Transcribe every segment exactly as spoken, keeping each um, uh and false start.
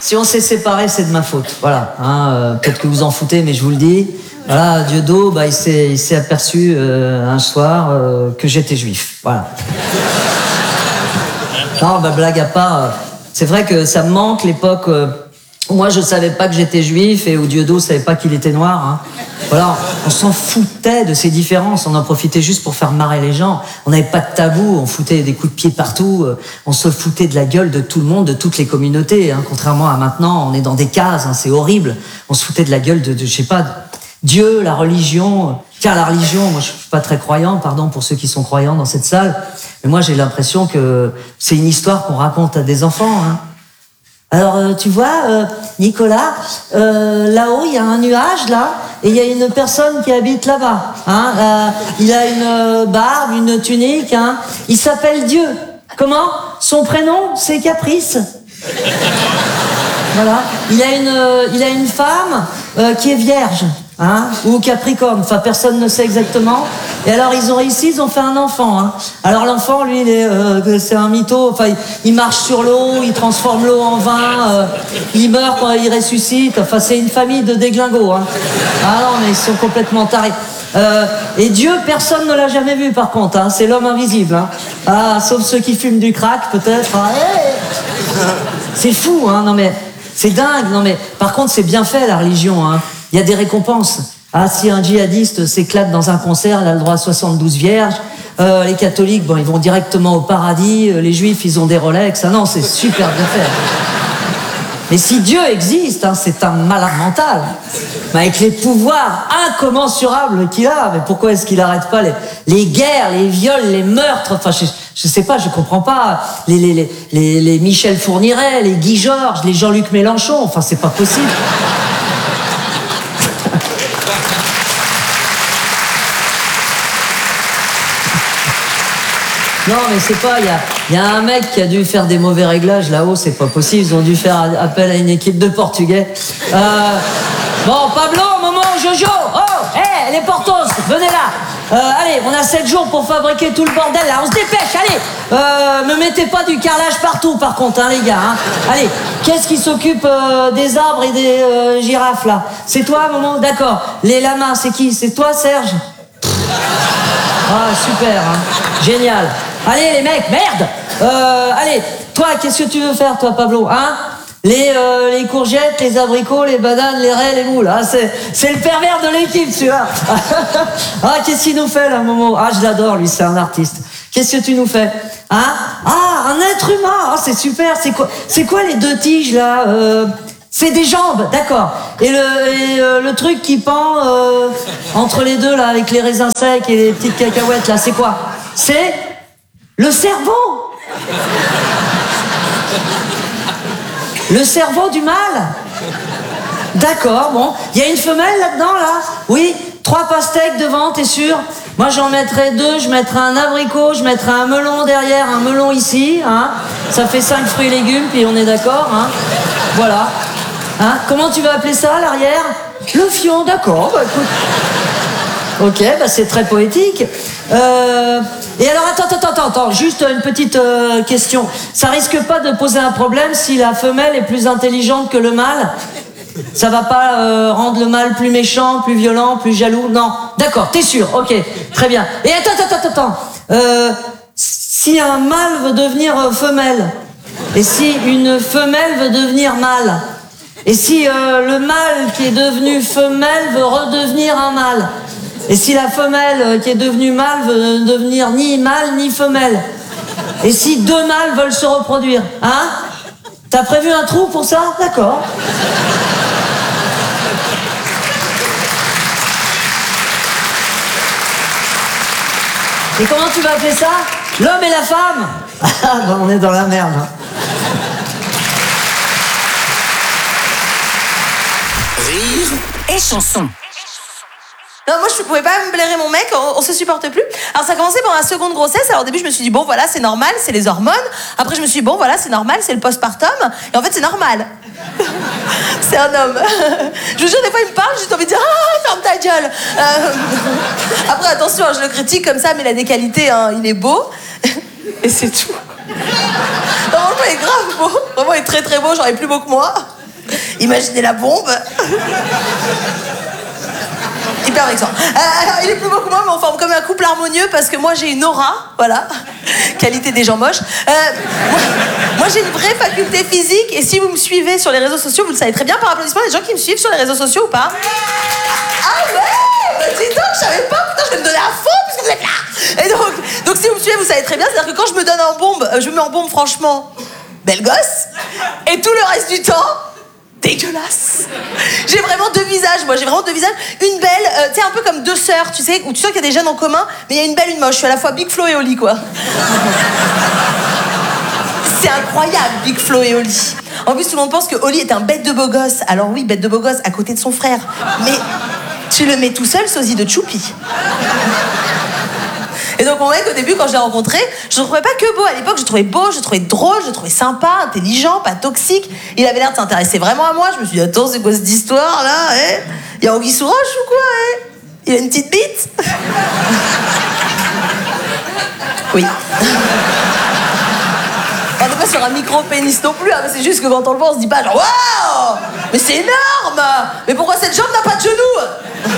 si on s'est séparés, c'est de ma faute. Voilà. Hein, euh, peut-être que vous en foutez, mais je vous le dis. Voilà, Dieudo, bah, il s'est, il s'est aperçu euh, un soir euh, que j'étais juif. Voilà. Non, bah, blague à part, euh, c'est vrai que ça me manque l'époque euh, où moi je savais pas que j'étais juif et où Dieudo savait pas qu'il était noir. Hein. Voilà, on s'en foutait de ces différences, on en profitait juste pour faire marrer les gens. On n'avait pas de tabou, on foutait des coups de pied partout, euh, on se foutait de la gueule de tout le monde, de toutes les communautés. Hein. Contrairement à maintenant, on est dans des cases, hein, c'est horrible. On se foutait de la gueule de, de je sais pas, Dieu, la religion. Tiens, la religion, moi je suis pas très croyant, pardon pour ceux qui sont croyants dans cette salle, mais moi j'ai l'impression que c'est une histoire qu'on raconte à des enfants. Hein. Alors euh, tu vois, euh, Nicolas, euh, là-haut il y a un nuage là, et il y a une personne qui habite là-bas. Hein, euh, il a une euh, barbe, une tunique, hein, il s'appelle Dieu. Comment? Son prénom, c'est Caprice. Voilà. Il a une, euh, il a une femme euh, qui est vierge, hein, ou Capricorne. Enfin, personne ne sait exactement. Et alors, ils ont réussi, ils ont fait un enfant. Hein. Alors, l'enfant, lui, il est, euh, c'est un mytho. Enfin, il, il marche sur l'eau, il transforme l'eau en vin, euh, il meurt quand il ressuscite. Enfin, c'est une famille de déglingos. Hein. Ah non, mais ils sont complètement tarés. Euh, et Dieu, personne ne l'a jamais vu, par contre. Hein. C'est l'homme invisible. Hein. Ah, sauf ceux qui fument du crack, peut-être. Ah, hey c'est fou, hein. Non mais. C'est dingue, non mais par contre c'est bien fait la religion, hein. Il y a des récompenses. Ah, si un djihadiste s'éclate dans un concert, il a le droit à soixante-douze vierges. Euh, les catholiques, bon, ils vont directement au paradis. Euh, les juifs, ils ont des Rolex. Ah non, c'est super bien fait. Mais si Dieu existe, hein, c'est un malade mental. Mais avec les pouvoirs incommensurables qu'il a, mais pourquoi est-ce qu'il n'arrête pas les, les guerres, les viols, les meurtres? Enfin, je, je sais pas, je comprends pas. Les, les, les, les, les Michel Fourniret, les Guy Georges, les Jean-Luc Mélenchon. Enfin, c'est pas possible. Non, mais c'est pas, il y a, y a un mec qui a dû faire des mauvais réglages là-haut, c'est pas possible, ils ont dû faire appel à une équipe de Portugais. Euh, bon, Pablo, Momo, Jojo, oh, hé, hey, les Portos, venez là. Euh, allez, on a sept jours pour fabriquer tout le bordel là, on se dépêche, allez. Euh, me mettez pas du carrelage partout par contre, hein, les gars. Hein. Allez, qu'est-ce qui s'occupe euh, des arbres et des euh, girafes là? C'est toi, Momo? D'accord. Les lamas, c'est qui? C'est toi, Serge? Ah, super, hein. Génial. Allez, les mecs, merde. Euh, allez, toi, qu'est-ce que tu veux faire, toi, Pablo? Hein? Les, euh, les courgettes, les abricots, les bananes, les raies, les moules. Ah, c'est, c'est le pervers de l'équipe, celui-là. Ah, qu'est-ce qu'il nous fait, là, Momo? Ah, je l'adore, lui, c'est un artiste. Qu'est-ce que tu nous fais? Hein? Ah, un être humain. Ah, c'est super. C'est quoi, c'est quoi les deux tiges, là? Euh... C'est des jambes, d'accord. Et le, et, euh, le truc qui pend euh, entre les deux, là, avec les raisins secs et les petites cacahuètes, là, c'est quoi? C'est le cerveau. Le cerveau du mâle. D'accord, bon. Il y a une femelle là-dedans, là? Oui, trois pastèques devant, t'es sûr? Moi, j'en mettrais deux. Je mettrais un abricot, je mettrais un melon derrière, un melon ici, hein. Ça fait cinq fruits et légumes, puis on est d'accord, hein. Voilà. Hein? Comment tu vas appeler ça, l'arrière? Le fion, d'accord, bah écoute. Ok, bah c'est très poétique. Euh... Et alors, attends, attends, attends, attends, juste une petite euh, question. Ça risque pas de poser un problème si la femelle est plus intelligente que le mâle? Ça va pas euh, rendre le mâle plus méchant, plus violent, plus jaloux? Non, d'accord, t'es sûr, ok, très bien. Et attends, attends, attends, attends. Euh, si un mâle veut devenir euh, femelle, et si une femelle veut devenir mâle, et si euh, le mâle qui est devenu femelle veut redevenir un mâle, et si la femelle euh, qui est devenue mâle veut devenir ni mâle ni femelle, et si deux mâles veulent se reproduire, hein? T'as prévu un trou pour ça? D'accord. Et comment tu vas appeler ça? L'homme et la femme? Ah, ben on est dans la merde. Hein. Rire et chanson. Non, moi je pouvais pas me blairer mon mec, on, on se supporte plus. Alors ça a commencé par ma seconde grossesse. Alors au début je me suis dit bon voilà c'est normal, c'est les hormones. Après je me suis dit bon voilà c'est normal, c'est le postpartum. Et en fait c'est normal. C'est un homme. Je vous jure des fois il me parle, j'ai juste envie de dire ah ferme ta gueule. Euh... Après attention je le critique comme ça mais il a des qualités, hein, il est beau. Et c'est tout. Non, franchement il est grave beau. Vraiment il est très très beau, genre il est plus beau que moi. Imaginez la bombe. Hyper vexant. Euh, alors, il est plus beau que moi, mais on forme comme un couple harmonieux parce que moi, j'ai une aura, voilà. Qualité des gens moches. Euh, moi, moi, j'ai une vraie faculté physique et si vous me suivez sur les réseaux sociaux, vous le savez très bien par applaudissement, les gens qui me suivent sur les réseaux sociaux ou pas? Ah ouais, bah, dis donc, je savais pas, putain, je vais me donner à fond puisque vous êtes là. Et donc, donc, si vous me suivez, vous savez très bien, c'est-à-dire que quand je me donne en bombe, je me mets en bombe franchement, belle gosse, et tout le reste du temps, dégueulasse. J'ai vraiment deux visages, moi, j'ai vraiment deux visages. Une belle, euh, tu sais, un peu comme deux sœurs, tu sais, où tu sens qu'il y a des gènes en commun, mais il y a une belle, une moche. Je suis à la fois Big Flo et Oli, quoi. C'est incroyable, Big Flo et Oli. En plus, tout le monde pense que Oli est un bête de beau gosse. Alors oui, bête de beau gosse à côté de son frère. Mais tu le mets tout seul, sosie de Choupi. Et donc mon mec, au début, quand je l'ai rencontré, je ne trouvais pas que beau. À l'époque, je le trouvais beau, je le trouvais drôle, je le trouvais sympa, intelligent, pas toxique. Il avait l'air de s'intéresser vraiment à moi. Je me suis dit, attends, c'est quoi cette histoire, là, hein? Il y a Anguille sous roche ou quoi, hein? Il a une petite bite? Oui. On n'est pas sur un micro-pénis non plus, hein, mais c'est juste que quand on le voit, on se dit pas genre, waouh! Mais c'est énorme! Mais pourquoi cette jambe n'a pas de genou?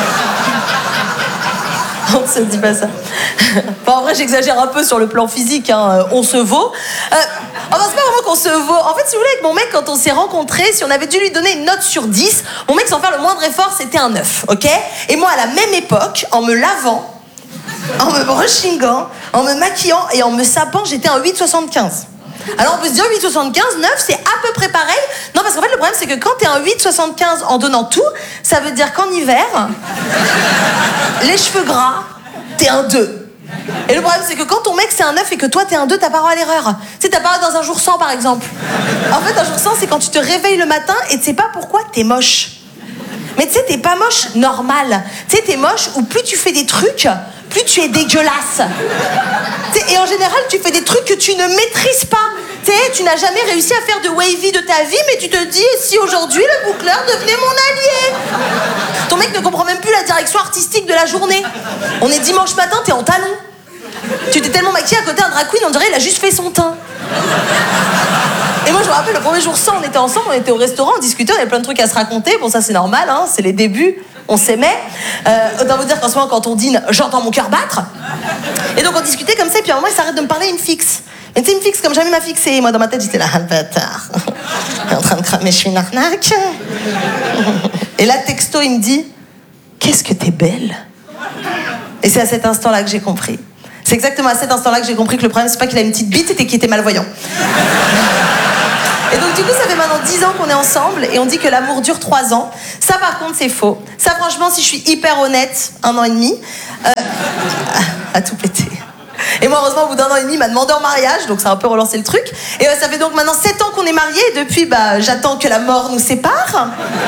On ne se dit pas ça. Enfin, en vrai, j'exagère un peu sur le plan physique, hein. On se vaut. Euh, enfin, c'est pas vraiment qu'on se vaut. En fait, si vous voulez, avec mon mec, quand on s'est rencontrés, si on avait dû lui donner une note sur dix, mon mec, sans faire le moindre effort, c'était un neuf, ok? Et moi, à la même époque, en me lavant, en me brushingant, en me maquillant et en me sapant, j'étais un huit virgule soixante-quinze. Alors on peut se dire huit virgule soixante-quinze, neuf, c'est à peu près pareil. Non, parce qu'en fait, le problème, c'est que quand t'es un huit virgule soixante-quinze en donnant tout, ça veut dire qu'en hiver, les cheveux gras, t'es un deux. Et le problème, c'est que quand ton mec, c'est un neuf et que toi, t'es un deux, t'as pas droit à l'erreur. Tu sais, t'as pas droit dans un jour sans, par exemple. En fait, un jour sans, c'est quand tu te réveilles le matin et tu sais pas pourquoi t'es moche. Mais tu sais, t'es pas moche normal. Tu sais, t'es moche où plus tu fais des trucs, plus tu es dégueulasse. T'sais, et en général, tu fais des trucs que tu ne maîtrises pas. T'sais, tu n'as jamais réussi à faire de wavy de ta vie, mais tu te dis, si aujourd'hui le boucleur devenait mon allié? Ton mec ne comprend même plus la direction artistique de la journée. On est dimanche matin, t'es en talons. Tu t'es tellement maquillée à côté d'un drag queen, on dirait il a juste fait son teint. Et moi, je me rappelle, le premier jour sans, on était ensemble, on était au restaurant, on discutait, on avait plein de trucs à se raconter. Bon, ça, c'est normal, hein, c'est les débuts. On s'aimait. Euh, autant vous dire qu'en ce moment, quand on dîne, j'entends mon cœur battre. Et donc, on discutait comme ça, et puis à un moment, il s'arrête de me parler, il me fixe. Mais tu sais, il me fixe comme jamais m'a fixé. Moi, dans ma tête, j'étais là, ah, le bâtard. Il est en train de cramer, je suis une arnaque. Et là, texto, il me dit, qu'est-ce que t'es belle. Et c'est à cet instant-là que j'ai compris. C'est exactement à cet instant-là que j'ai compris que le problème, c'est pas qu'il a une petite bite, c'était qu'il était malvoyant. Et donc du coup, ça fait maintenant dix ans qu'on est ensemble et on dit que l'amour dure trois ans. Ça, par contre, c'est faux. Ça, franchement, si je suis hyper honnête, un an et demi, euh, à tout péter. Et moi, heureusement, au bout d'un an et demi, il m'a demandé en mariage, donc ça a un peu relancé le truc. Et euh, ça fait donc maintenant sept ans qu'on est mariés et depuis, bah, j'attends que la mort nous sépare.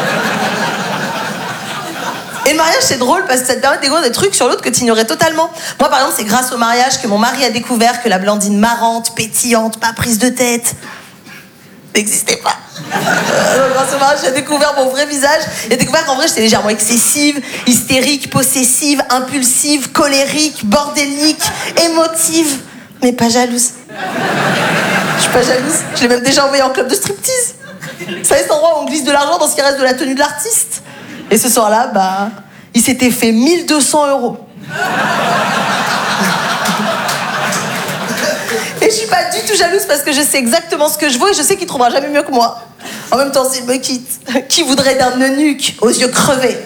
Et le mariage, c'est drôle parce que ça te permet de découvrir des trucs sur l'autre que tu ignorais totalement. Moi, par exemple, c'est grâce au mariage que mon mari a découvert que la Blandine marrante, pétillante, pas prise de tête, n'existait pas. Euh, grâce au mariage, j'ai découvert mon vrai visage. J'ai découvert qu'en vrai, j'étais légèrement excessive, hystérique, possessive, impulsive, colérique, bordélique, émotive, mais pas jalouse. Je suis pas jalouse. Je l'ai même déjà envoyé en club de striptease. Vous savez, cet endroit où on glisse de l'argent dans ce qui reste de la tenue de l'artiste. Et ce soir-là, bah, il s'était fait mille deux cents euros. Et je suis pas du tout jalouse parce que je sais exactement ce que je vaux et je sais qu'il trouvera jamais mieux que moi. En même temps, s'il me quitte, qui voudrait d'un eunuque aux yeux crevés?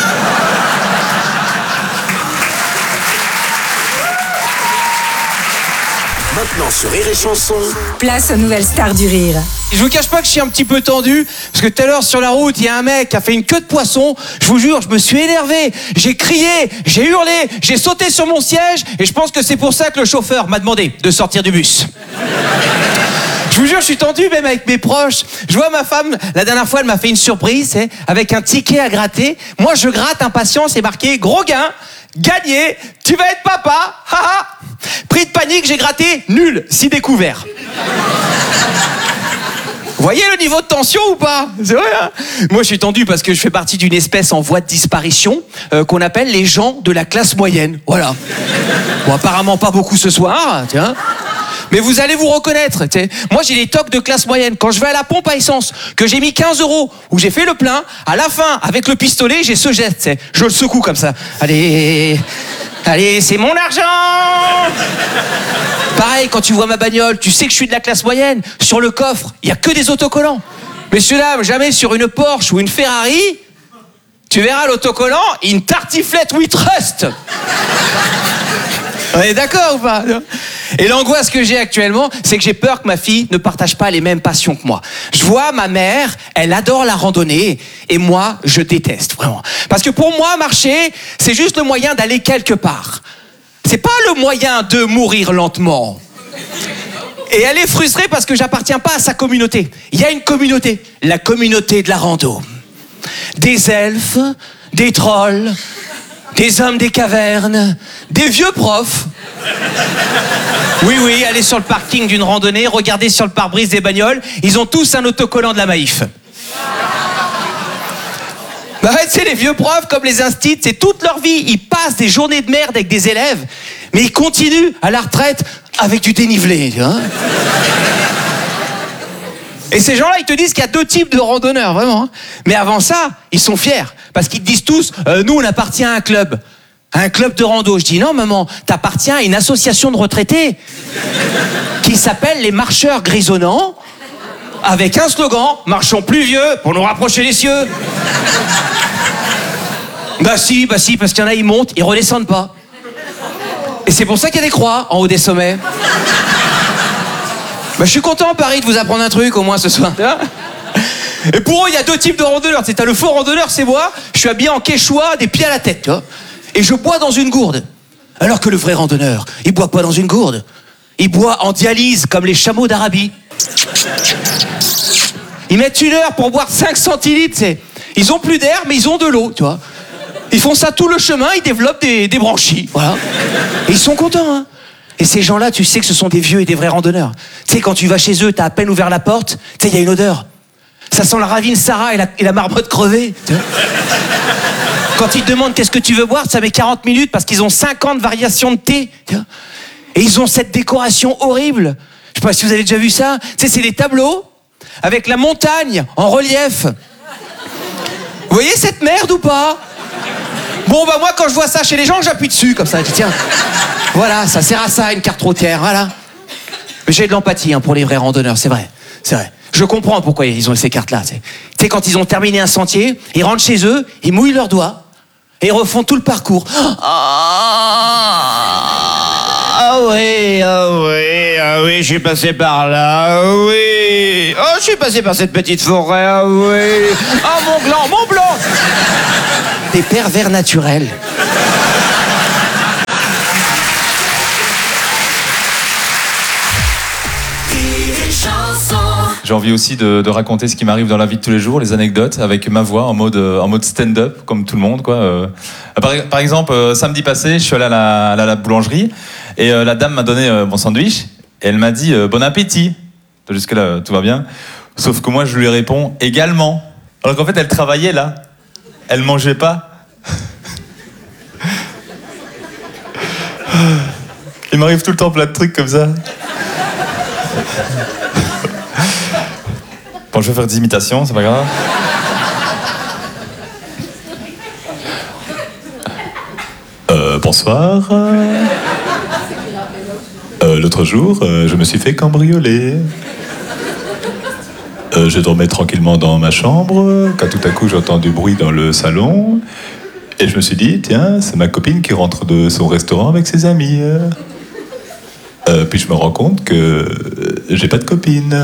Maintenant sur Rire et Chanson. Place aux nouvelles stars du rire. Je vous cache pas que je suis un petit peu tendu, parce que tout à l'heure sur la route, il y a un mec qui a fait une queue de poisson. Je vous jure, je me suis énervé, j'ai crié, j'ai hurlé, j'ai sauté sur mon siège, et je pense que c'est pour ça que le chauffeur m'a demandé de sortir du bus. Je vous jure, je suis tendu, même avec mes proches. Je vois ma femme, la dernière fois, elle m'a fait une surprise, c'est, avec un ticket à gratter. Moi, je gratte, impatient, c'est marqué gros gain, gagné, tu vas être papa, haha. Prix de panique, j'ai gratté, nul, si découvert. Vous voyez le niveau de tension ou pas? C'est vrai, hein? Moi, je suis tendu parce que je fais partie d'une espèce en voie de disparition euh, qu'on appelle les gens de la classe moyenne. Voilà. Bon, apparemment pas beaucoup ce soir, tiens. Mais vous allez vous reconnaître. T'sais. Moi, j'ai des tocs de classe moyenne. Quand je vais à la pompe à essence, que j'ai mis quinze euros, où j'ai fait le plein, à la fin, avec le pistolet, j'ai ce geste. T'sais. Je le secoue comme ça. Allez, allez, c'est mon argent. Pareil, quand tu vois ma bagnole, tu sais que je suis de la classe moyenne. Sur le coffre, il y a que des autocollants. Messieurs, dames, jamais sur une Porsche ou une Ferrari, tu verras l'autocollant, une tartiflette We Trust. On est d'accord ou pas? Et l'angoisse que j'ai actuellement, c'est que j'ai peur que ma fille ne partage pas les mêmes passions que moi. Je vois ma mère, elle adore la randonnée, et moi, je déteste, vraiment. Parce que pour moi, marcher, c'est juste le moyen d'aller quelque part. C'est pas le moyen de mourir lentement. Et elle est frustrée parce que j'appartiens pas à sa communauté. Il y a une communauté, la communauté de la rando. Des elfes, des trolls, des hommes des cavernes, des vieux profs. Oui, oui, allez sur le parking d'une randonnée, regardez sur le pare-brise des bagnoles, ils ont tous un autocollant de la Maïf. Bah ouais, tu sais, les vieux profs, comme les instits, c'est toute leur vie, ils passent des journées de merde avec des élèves, mais ils continuent à la retraite avec du dénivelé, tu vois. Et ces gens-là, ils te disent qu'il y a deux types de randonneurs, vraiment. Hein. Mais avant ça, ils sont fiers. Parce qu'ils te disent tous, euh, nous, on appartient à un club. À un club de rando. Je dis, non, maman, t'appartiens à une association de retraités qui s'appelle les Marcheurs Grisonnants, avec un slogan, marchons plus vieux pour nous rapprocher des cieux. Bah si, bah si, parce qu'il y en a, ils montent, ils redescendent pas. Et c'est pour ça qu'il y a des croix en haut des sommets. Bah, je suis content, Paris, de vous apprendre un truc, au moins, ce soir. Et pour eux, il y a deux types de randonneurs. Tu sais, t'as le faux randonneur, c'est moi. Je suis habillé en quechua, des pieds à la tête, tu vois. Et je bois dans une gourde. Alors que le vrai randonneur, il boit pas dans une gourde. Il boit en dialyse, comme les chameaux d'Arabie. Ils mettent une heure pour boire cinq centilitres, tu sais. Ils ont plus d'air, mais ils ont de l'eau, tu vois. Ils font ça tout le chemin, ils développent des, des branchies, voilà. Et ils sont contents, hein. Et ces gens-là, tu sais que ce sont des vieux et des vrais randonneurs. Tu sais, quand tu vas chez eux, t'as à peine ouvert la porte, tu sais, il y a une odeur. Ça sent la ravine Sarah et la, et la marmotte crevée. Tu vois. Quand ils te demandent qu'est-ce que tu veux boire, ça met quarante minutes parce qu'ils ont cinquante variations de thé. Tu vois. Et ils ont cette décoration horrible. Je sais pas si vous avez déjà vu ça. Tu sais, c'est des tableaux avec la montagne en relief. Vous voyez cette merde ou pas? Bon, bah moi, quand je vois ça chez les gens, j'appuie dessus, comme ça. Je dis, tiens, voilà, ça sert à ça, une carte routière, voilà. Mais j'ai de l'empathie hein, pour les vrais randonneurs, c'est vrai, c'est vrai. Je comprends pourquoi ils ont ces cartes-là. Tu sais, quand ils ont terminé un sentier, ils rentrent chez eux, ils mouillent leurs doigts, et ils refont tout le parcours. Ah oui, ah oui, ah oui, je suis passé par là, ah oui. Oh, je suis passé par cette petite forêt, ah oui. Ah, mon gland, mon blanc. Des pervers naturels. J'ai envie aussi de, de raconter ce qui m'arrive dans la vie de tous les jours, les anecdotes, avec ma voix en mode, en mode stand-up, comme tout le monde, quoi. Euh, par, par exemple, euh, samedi passé, je suis allé à la, à la boulangerie et euh, la dame m'a donné euh, mon sandwich et elle m'a dit euh, bon appétit. Jusque-là, euh, tout va bien. Sauf que moi, je lui réponds également. Alors qu'en fait, elle travaillait là. Elle mangeait pas. Il m'arrive tout le temps plein de trucs comme ça. Bon, je vais faire des imitations, c'est pas grave. Euh, bonsoir. Euh, l'autre jour, euh, je me suis fait cambrioler. Euh, je dormais tranquillement dans ma chambre, quand tout à coup j'entends du bruit dans le salon, et je me suis dit, tiens, c'est ma copine qui rentre de son restaurant avec ses amis. Euh, puis je me rends compte que j'ai pas de copine.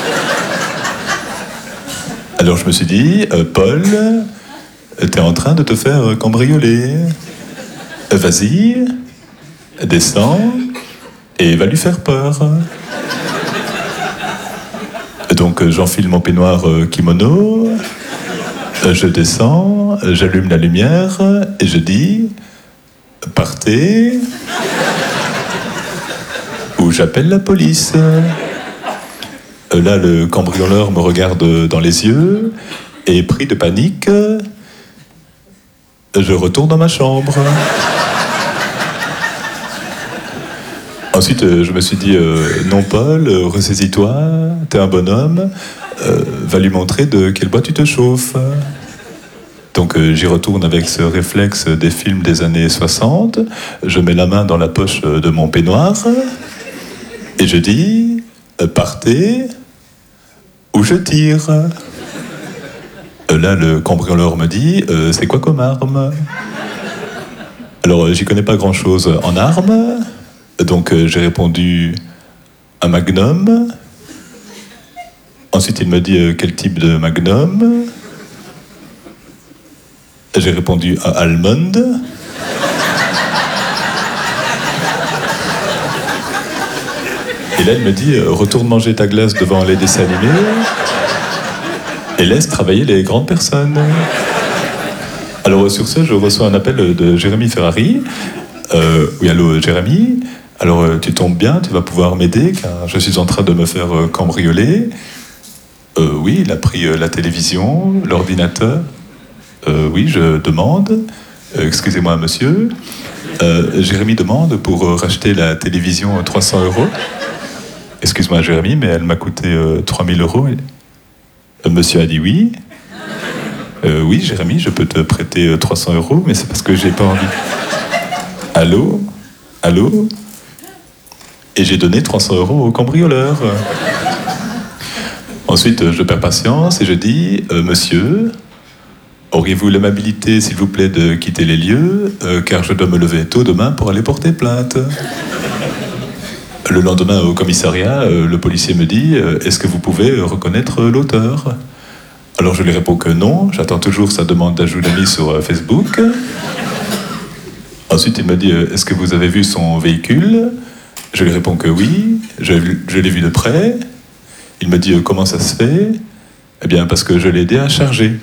Alors je me suis dit, euh, Paul, t'es en train de te faire cambrioler. Euh, vas-y, descends et va lui faire peur. Donc j'enfile mon peignoir euh, kimono, euh, je descends, j'allume la lumière et je dis, partez ou j'appelle la police. Là, le cambrioleur me regarde dans les yeux et, pris de panique, je retourne dans ma chambre. Ensuite, euh, je me suis dit, euh, non Paul, euh, ressaisis-toi, t'es un bonhomme, euh, va lui montrer de quel bois tu te chauffes. Donc euh, j'y retourne avec ce réflexe des films des années soixante, je mets la main dans la poche de mon peignoir, et je dis, euh, partez, ou je tire. Euh, là, le cambrioleur me dit, euh, c'est quoi comme arme? Alors, euh, j'y connais pas grand-chose en armes. Donc euh, j'ai répondu un magnum. Ensuite il me dit euh, quel type de magnum. J'ai répondu un almond. Et là il me dit euh, retourne manger ta glace devant les dessins animés et laisse travailler les grandes personnes. Alors sur ce je reçois un appel de Jérémy Ferrari. Euh, oui allô Jérémy. Alors, euh, tu tombes bien, tu vas pouvoir m'aider, car je suis en train de me faire euh, cambrioler. Euh, oui, il a pris euh, la télévision, l'ordinateur. Euh, oui, je demande. Euh, excusez-moi, monsieur. Euh, Jérémy demande pour euh, racheter la télévision euh, trois cents euros. Excuse-moi, Jérémy, mais elle m'a coûté euh, trois mille euros. Euh, monsieur a dit oui. Euh, oui, Jérémy, je peux te prêter euh, trois cents euros, mais c'est parce que j'ai pas envie. Allô? Allô? Et j'ai donné trois cents euros au cambrioleur. Ensuite, je perds patience et je dis euh, Monsieur, auriez-vous l'amabilité, s'il vous plaît, de quitter les lieux, euh, car je dois me lever tôt demain pour aller porter plainte. Le lendemain, au commissariat, euh, le policier me dit euh, est-ce que vous pouvez reconnaître l'auteur? Alors je lui réponds que non, j'attends toujours sa demande d'ajout d'amis sur euh, Facebook. Ensuite, il me dit euh, est-ce que vous avez vu son véhicule? Je lui réponds que oui, je, je l'ai vu de près. Il me dit euh, comment ça se fait? Eh bien parce que je l'ai aidé à charger.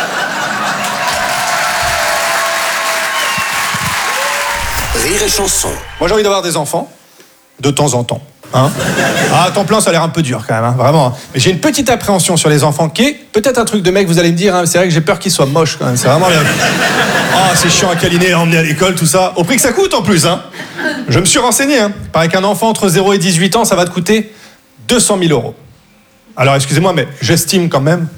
Rire et chanson. Moi j'ai envie d'avoir des enfants, de temps en temps. Hein ah, à temps plein, ça a l'air un peu dur quand même, hein, vraiment. Mais j'ai une petite appréhension sur les enfants qui est peut-être un truc de mec, vous allez me dire, hein, c'est vrai que j'ai peur qu'ils soient moches quand même, c'est vraiment... Ah, c'est chiant à câliner, à emmener à l'école, tout ça. Au prix que ça coûte en plus, hein. Je me suis renseigné, hein. Pareil qu'un enfant entre zéro et dix-huit ans, ça va te coûter deux cent mille euros. Alors excusez-moi, mais j'estime quand même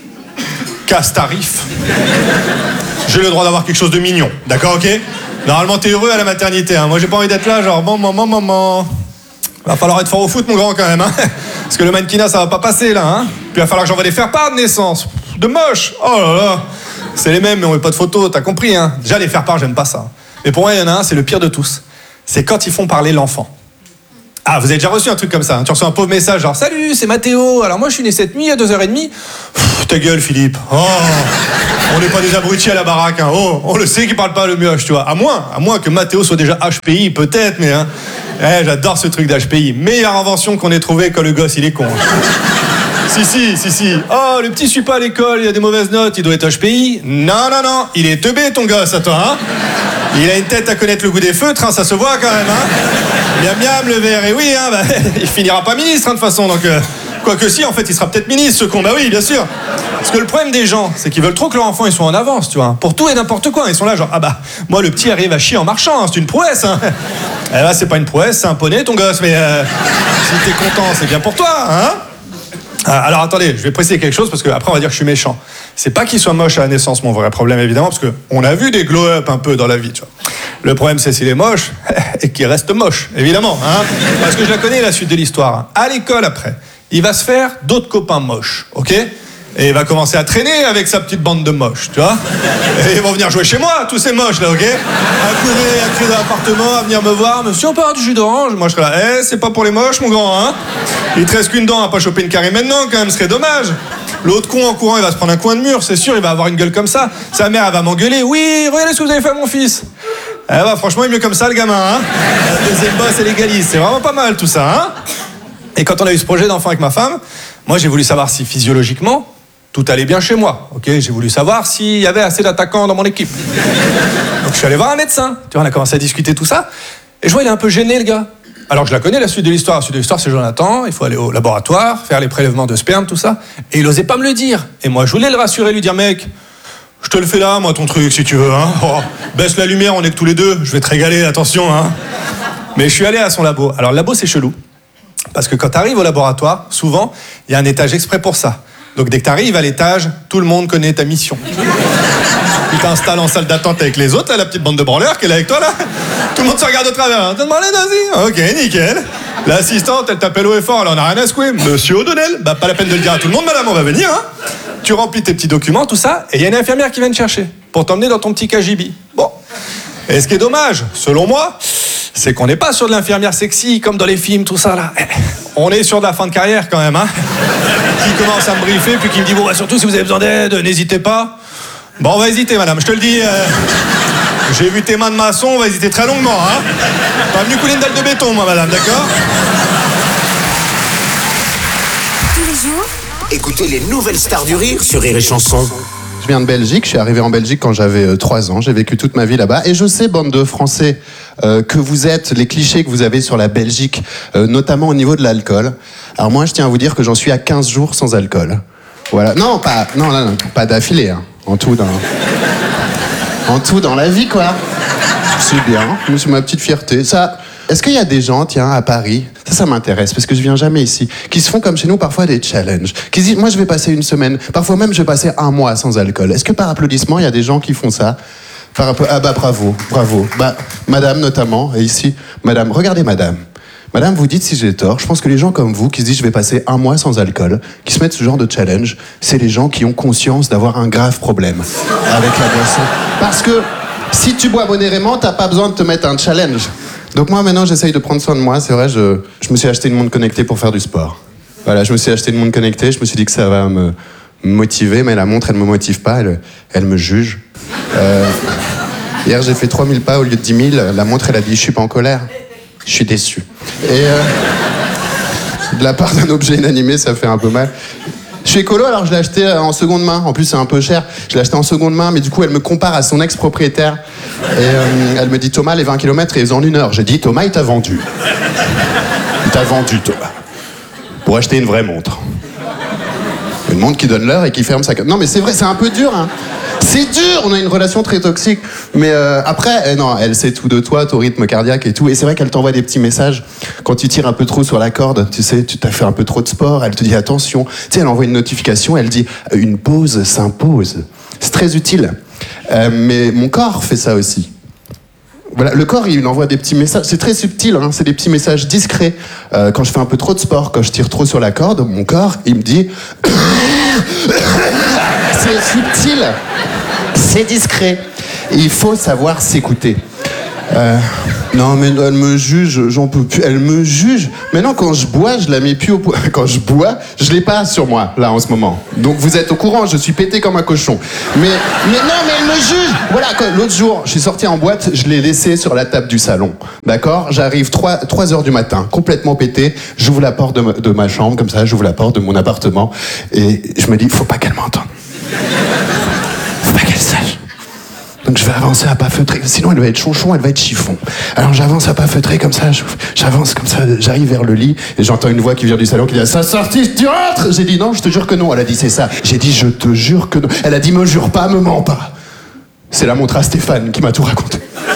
qu'à ce tarif, j'ai le droit d'avoir quelque chose de mignon, d'accord, ok? Normalement, t'es heureux à la maternité, hein. Moi, j'ai pas envie d'être là, genre, bon, maman, maman... Va falloir être fort au foot, mon grand, quand même, hein. Parce que le mannequinat, ça va pas passer, là, hein. Puis il va falloir que j'envoie des faire-part de naissance. De moche. Oh là là. C'est les mêmes, mais on met pas de photos, t'as compris, hein. Déjà, les faire-part, j'aime pas ça. Mais pour moi, il y en a un, c'est le pire de tous. C'est quand ils font parler l'enfant. Ah, vous avez déjà reçu un truc comme ça, hein. Tu reçois un pauvre message, genre, salut, c'est Mathéo. Alors moi, je suis né cette nuit à deux heures trente. Pff, ta gueule, Philippe. Oh. On n'est pas des abrutis à la baraque, hein. Oh, on le sait qu'ils parlent pas le mioche, tu vois. À moins, à moins que Mathéo soit déjà H P I, peut-être, mais hein. Eh, j'adore ce truc d'H P I. Meilleure invention qu'on ait trouvée quand le gosse, il est con. Si, si, si, si. Oh, le petit suit pas à l'école, il a des mauvaises notes, il doit être H P I. Non, non, non, il est teubé, ton gosse, à toi, hein. Il a une tête à connaître le goût des feutres, hein, ça se voit quand même, hein. Miam, miam, le verre, et oui, hein, bah, il finira pas ministre, hein, de toute façon, donc... Euh, Quoique si, en fait, il sera peut-être ministre, ce con. Bah oui, bien sûr. Parce que le problème des gens, c'est qu'ils veulent trop que leur enfant, ils soient en avance, tu vois. Pour tout et n'importe quoi. Ils sont là, genre, ah bah, moi, le petit arrive à chier en marchant, hein, c'est une prouesse, hein. Eh bah, c'est pas une prouesse, c'est un poney, ton gosse, mais euh, si t'es content, c'est bien pour toi, hein. Alors, attendez, je vais préciser quelque chose, parce que après on va dire que je suis méchant. C'est pas qu'il soit moche à la naissance, mon vrai problème, évidemment, parce que on a vu des glow-up un peu dans la vie, tu vois. Le problème, c'est s'il est moche, et qu'il reste moche, évidemment, hein. Parce que je la connais, la suite de l'histoire. À l'école, après, il va se faire d'autres copains moches, ok? Et il va commencer à traîner avec sa petite bande de moches, tu vois? Et ils vont venir jouer chez moi, tous ces moches, là, ok? À courir, à crier dans l'appartement, à venir me voir. Monsieur, on peut avoir du jus d'orange? Moi, je serais là, eh, c'est pas pour les moches, mon grand, hein? Il te reste qu'une dent, à pas choper une carie maintenant, quand même, ce serait dommage. L'autre con, en courant, il va se prendre un coin de mur, c'est sûr, il va avoir une gueule comme ça. Sa mère, elle va m'engueuler. Oui, regardez ce que vous avez fait à mon fils. Eh bah, franchement, il est mieux comme ça, le gamin, hein? La deuxième bosse et légaliste, c'est vraiment pas mal, tout ça, hein? Et quand on a eu ce projet d'enfant avec ma femme, moi j'ai voulu savoir si physiologiquement tout allait bien chez moi. Ok, j'ai voulu savoir s'il y avait assez d'attaquants dans mon équipe. Donc je suis allé voir un médecin. Tu vois, on a commencé à discuter tout ça. Et je vois il est un peu gêné le gars. Alors je la connais la suite de l'histoire. La suite de l'histoire c'est Jonathan. Il faut aller au laboratoire, faire les prélèvements de sperme, tout ça. Et il osait pas me le dire. Et moi je voulais le rassurer, lui dire mec, je te le fais là, moi ton truc si tu veux. Hein. Oh, baisse la lumière, on est que tous les deux. Je vais te régaler, attention. Hein. Mais je suis allé à son labo. Alors le labo, c'est chelou. Parce que quand tu arrives au laboratoire, souvent, il y a un étage exprès pour ça. Donc dès que tu arrives à l'étage, tout le monde connaît ta mission. Tu t'installes en salle d'attente avec les autres, là, la petite bande de branleurs qui est là avec toi, là. Tout le monde se regarde au travers. Hein. T'as demandé, vas-y. Ok, nickel. L'assistante, elle t'appelle haut et fort, alors on n'a rien à secouer. Monsieur O'Donnell, bah pas la peine de le dire à tout le monde, madame, on va venir. Hein. Tu remplis tes petits documents, tout ça, et il y a une infirmière qui vient te chercher pour t'emmener dans ton petit K G B. Bon. Et ce qui est dommage, selon moi, c'est qu'on n'est pas sur de l'infirmière sexy, comme dans les films, tout ça, là. On est sur de la fin de carrière, quand même, hein. Qui commence à me briefer, puis qui me dit, bon, bah, surtout si vous avez besoin d'aide, n'hésitez pas. Bon, on va hésiter, madame, je te le dis. Euh, j'ai vu tes mains de maçon, on va hésiter très longuement, hein. Pas venu couler une dalle de béton, moi, madame, d'accord? Tous les jours, Écoutez les nouvelles stars du rire sur Rire et Chanson. Je viens de Belgique, je suis arrivé en Belgique quand j'avais euh, trois ans, j'ai vécu toute ma vie là-bas. Et je sais, bande de Français, euh, que vous êtes, les clichés que vous avez sur la Belgique, euh, notamment au niveau de l'alcool. Alors moi, je tiens à vous dire que j'en suis à quinze jours sans alcool. Voilà. Non, pas, non, non, non, pas d'affilée, hein. En tout, dans, en tout dans la vie, quoi. C'est bien, c'est ma petite fierté. Ça... Est-ce qu'il y a des gens, tiens, à Paris, ça, ça m'intéresse, parce que je viens jamais ici, qui se font comme chez nous parfois des challenges, qui se disent, moi je vais passer une semaine, parfois même je vais passer un mois sans alcool. Est-ce que par applaudissement, il y a des gens qui font ça? Par appla- Ah bah bravo, bravo. Bah, madame notamment, et ici, madame, regardez madame. Madame, vous dites si j'ai tort, je pense que les gens comme vous, qui se disent je vais passer un mois sans alcool, qui se mettent ce genre de challenge, c'est les gens qui ont conscience d'avoir un grave problème avec la boisson. Parce que si tu bois modérément, t'as pas besoin de te mettre un challenge. Donc moi maintenant j'essaye de prendre soin de moi, c'est vrai, je, je me suis acheté une montre connectée pour faire du sport. Voilà, je me suis acheté une montre connectée, je me suis dit que ça va me motiver, mais la montre elle me motive pas, elle, elle me juge. Euh, hier j'ai fait trois mille pas au lieu de dix mille, la montre elle a dit je suis pas en colère, je suis déçu. Et euh, de la part d'un objet inanimé ça fait un peu mal. Je suis écolo, alors je l'ai acheté en seconde main. En plus, c'est un peu cher. Je l'ai acheté en seconde main, mais du coup, elle me compare à son ex-propriétaire. Et euh, elle me dit, Thomas, les vingt kilomètres, ils en une heure. J'ai dit, Thomas, il t'a vendu. Il t'a vendu, Thomas. Pour acheter une vraie montre. Une montre qui donne l'heure et qui ferme sa... Non, mais c'est vrai, c'est un peu dur, hein. C'est dur, on a une relation très toxique. Mais euh, après, eh non, elle sait tout de toi, ton rythme cardiaque et tout. Et c'est vrai qu'elle t'envoie des petits messages quand tu tires un peu trop sur la corde. Tu sais, tu t'as fait un peu trop de sport. Elle te dit attention. Tu sais, elle envoie une notification. Elle dit une pause s'impose. C'est très utile. Euh, mais mon corps fait ça aussi. Voilà, le corps, il envoie des petits messages. C'est très subtil, hein, c'est des petits messages discrets. Euh, quand je fais un peu trop de sport, quand je tire trop sur la corde, mon corps, il me dit... C'est subtil, c'est discret. Il faut savoir s'écouter. Euh, non, mais elle me juge, j'en peux plus. Elle me juge. Maintenant, quand je bois, je la mets plus au point. Quand je bois, je l'ai pas sur moi, là, en ce moment. Donc, vous êtes au courant, je suis pété comme un cochon. Mais, mais non, mais elle me juge. Voilà, quand- l'autre jour, je suis sorti en boîte, je l'ai laissé sur la table du salon. D'accord? J'arrive trois heures du matin, complètement pété. J'ouvre la porte de ma, de ma chambre, comme ça, j'ouvre la porte de mon appartement. Et je me dis, faut pas qu'elle m'entende. Faut pas qu'elle sache. Donc je vais avancer à pas feutrer, sinon elle va être chonchon, elle va être chiffon. Alors j'avance à pas feutrer comme ça, je- j'avance comme ça, j'arrive vers le lit et j'entends une voix qui vient du salon qui dit « Ça sortit, tu rentres ?» J'ai dit « Non, je te jure que non ». Elle a dit « C'est ça ». J'ai dit « Je te jure que non ». Elle a dit « Me jure pas, me mens pas ». C'est la montre à Stéphane qui m'a tout raconté.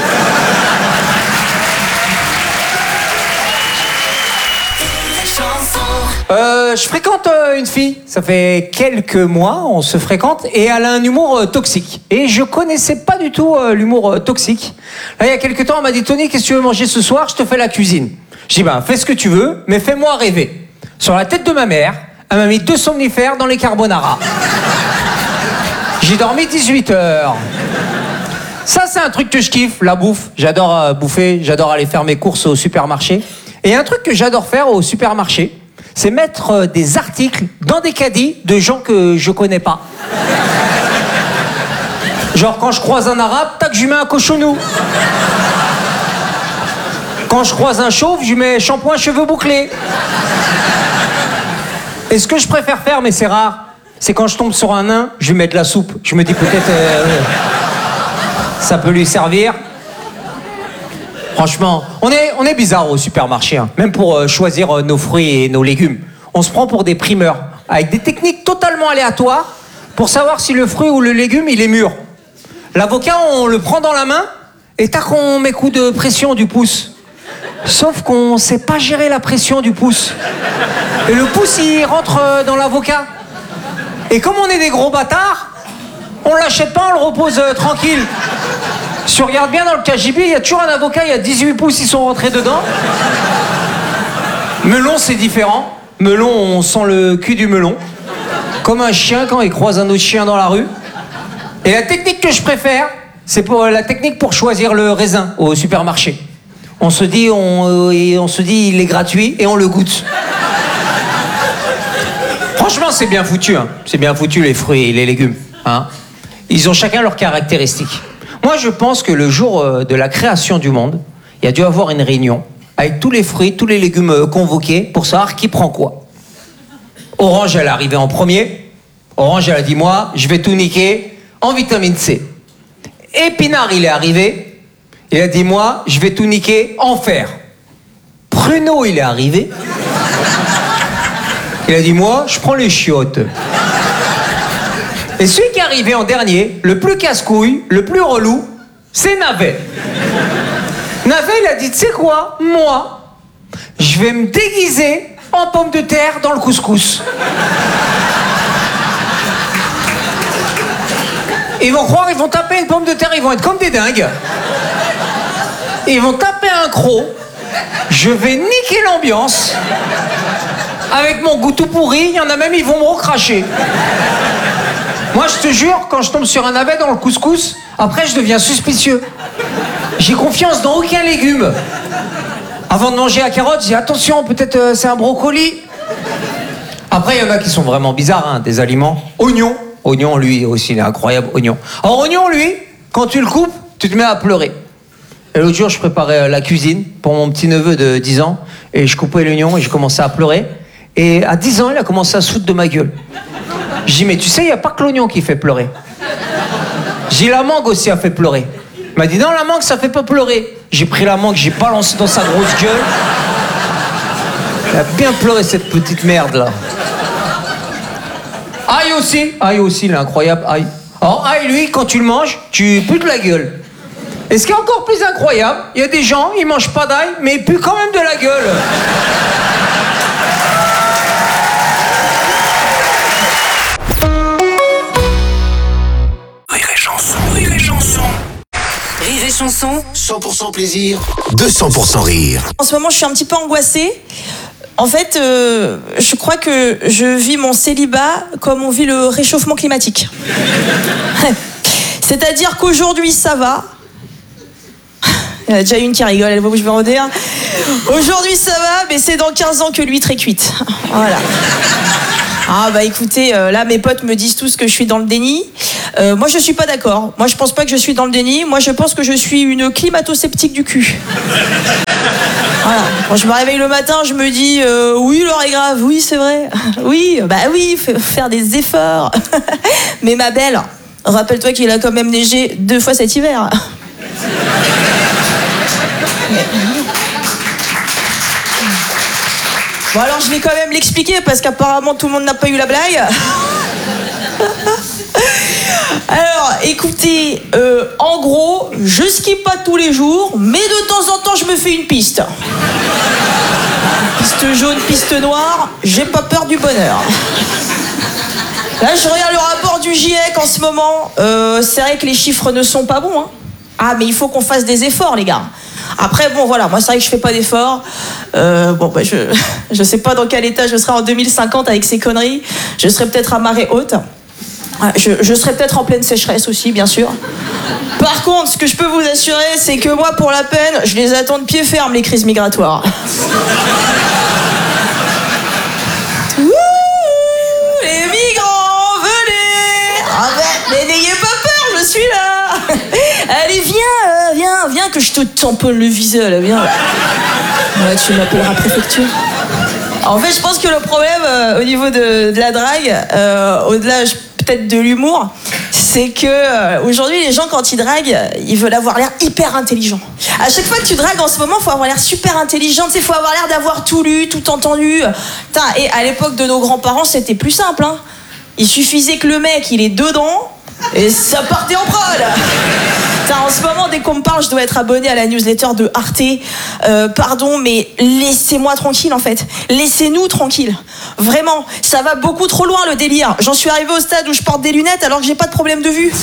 Euh, je fréquente euh, une fille, ça fait quelques mois, on se fréquente, et elle a un humour euh, toxique. Et je connaissais pas du tout euh, l'humour euh, toxique. Là, il y a quelques temps, elle m'a dit « Tony, qu'est-ce que tu veux manger ce soir? Je te fais la cuisine. » Je dis « Ben, fais ce que tu veux, mais fais-moi rêver. » Sur la tête de ma mère, elle m'a mis deux somnifères dans les carbonara. J'ai dormi dix-huit heures. Ça, c'est un truc que je kiffe, la bouffe. J'adore euh, bouffer, j'adore aller faire mes courses au supermarché. Et un truc que j'adore faire au supermarché, c'est mettre euh, des articles dans des caddies de gens que je connais pas. Genre quand je croise un arabe, tac, je lui mets un cochonou. Quand je croise un chauve, je lui mets shampoing cheveux bouclés. Et ce que je préfère faire, mais c'est rare, c'est quand je tombe sur un nain, je lui mets de la soupe. Je me dis peut-être euh, ça peut lui servir. Franchement, on est, on est bizarre au supermarché, hein. Même pour euh, choisir euh, nos fruits et nos légumes. On se prend pour des primeurs, avec des techniques totalement aléatoires, pour savoir si le fruit ou le légume, il est mûr. L'avocat, on le prend dans la main, et tac, on met coup de pression du pouce. Sauf qu'on sait pas gérer la pression du pouce. Et le pouce, il rentre dans l'avocat. Et comme on est des gros bâtards, on l'achète pas, on le repose euh, tranquille. Si on regarde bien dans le K G B, il y a toujours un avocat, il y a dix-huit pouces, ils sont rentrés dedans. Melon, c'est différent. Melon, on sent le cul du melon. Comme un chien quand il croise un autre chien dans la rue. Et la technique que je préfère, c'est pour la technique pour choisir le raisin au supermarché. On se dit, on, euh, on se dit, il est gratuit et on le goûte. Franchement, c'est bien foutu. Hein. C'est bien foutu les fruits et les légumes. Hein. Ils ont chacun leurs caractéristiques. Moi, je pense que le jour euh, de la création du monde, il y a dû avoir une réunion avec tous les fruits, tous les légumes euh, convoqués pour savoir qui prend quoi. Orange, elle est arrivée en premier. Orange, elle a dit, moi, je vais tout niquer en vitamine C. Épinard, il est arrivé. Il a dit, moi, je vais tout niquer en fer. Pruneau, il est arrivé. Il a dit, moi, je prends les chiottes. Et celui qui est arrivé en dernier, le plus casse-couille, le plus relou, c'est Navet. Navet, il a dit, tu sais quoi, moi, je vais me déguiser en pomme de terre dans le couscous. Ils vont croire, ils vont taper une pomme de terre, ils vont être comme des dingues. Ils vont taper un croc. Je vais niquer l'ambiance. Avec mon goût tout pourri, il y en a même, ils vont me recracher. Moi, je te jure, quand je tombe sur un navet dans le couscous, après, je deviens suspicieux. J'ai confiance dans aucun légume. Avant de manger la carotte, je dis attention, peut-être euh, c'est un brocoli. Après, il y en a qui sont vraiment bizarres, hein, des aliments. Oignon. Oignon, lui aussi, il est incroyable, oignon. Alors, oignon, lui, quand tu le coupes, tu te mets à pleurer. Et l'autre jour, je préparais la cuisine pour mon petit-neveu de dix ans, et je coupais l'oignon et je commençais à pleurer. Et à dix ans, il a commencé à se foutre de ma gueule. Je dis, mais tu sais, il n'y a pas que l'oignon qui fait pleurer. J'ai la mangue aussi a fait pleurer. Il m'a dit, non, la mangue, ça fait pas pleurer. J'ai pris la mangue, j'ai balancé dans sa grosse gueule. Il a bien pleuré, cette petite merde, là. Aïe aussi. Aïe aussi, il est incroyable, aïe. Alors, aïe, lui, quand tu le manges, tu pues de la gueule. Et ce qui est encore plus incroyable, il y a des gens, ils mangent pas d'ail, mais ils puent quand même de la gueule. Rire et chanson, rire et chanson. Rire et chanson. cent pour cent plaisir, deux cents pour cent rire. En ce moment, je suis un petit peu angoissée. En fait, euh, je crois que je vis mon célibat comme on vit le réchauffement climatique. C'est-à-dire qu'aujourd'hui, ça va. Il y en a déjà une qui rigole, elle voit où je veux en dire. Aujourd'hui, ça va, mais c'est dans quinze ans que l'huître est cuite. Voilà. Ah bah écoutez, euh, là mes potes me disent tous que je suis dans le déni. Euh, moi je suis pas d'accord. Moi je pense pas que je suis dans le déni. Moi je pense que je suis une climato-sceptique du cul. Voilà. Quand je me réveille le matin, je me dis euh, oui l'heure est grave, oui c'est vrai. Oui, bah oui, faut faire des efforts. Mais ma belle, rappelle-toi qu'il a quand même neigé deux fois cet hiver. Bon alors je vais quand même l'expliquer parce qu'apparemment tout le monde n'a pas eu la blague. Alors écoutez, euh, en gros, je skie pas tous les jours, mais de temps en temps je me fais une piste. Piste jaune, piste noire, j'ai pas peur du bonheur. Là je regarde le rapport du GIEC en ce moment, euh, c'est vrai que les chiffres ne sont pas bons. Hein. Ah mais il faut qu'on fasse des efforts les gars. Après, bon, voilà, moi, c'est vrai que je fais pas d'efforts. Euh, bon, bah, je, je sais pas dans quel état je serai en deux mille cinquante avec ces conneries. Je serai peut-être à marée haute. Je, je serai peut-être en pleine sécheresse aussi, bien sûr. Par contre, ce que je peux vous assurer, c'est que moi, pour la peine, je les attends de pied ferme, les crises migratoires. Ouh, les migrants, venez! Ah ben, mais n'ayez pas peur, je suis là! Allez, viens, euh, viens, viens, que je te tamponne le visage, là, viens. Ouais, tu m'appelleras préfecture. En fait, je pense que le problème, euh, au niveau de, de la drague, euh, au-delà peut-être de l'humour, c'est que euh, aujourd'hui, les gens, quand ils draguent, ils veulent avoir l'air hyper intelligent. À chaque fois que tu dragues en ce moment, il faut avoir l'air super intelligent, il faut avoir l'air d'avoir tout lu, tout entendu. Putain, et à l'époque de nos grands-parents, c'était plus simple. Hein. Il suffisait que le mec, il est dedans, et ça partait en prod. Putain, en ce moment, dès qu'on me parle, je dois être abonné à la newsletter de Arte. Euh, pardon, mais laissez-moi tranquille, en fait. Laissez-nous tranquille. Vraiment, ça va beaucoup trop loin, le délire. J'en suis arrivé au stade où je porte des lunettes alors que j'ai pas de problème de vue.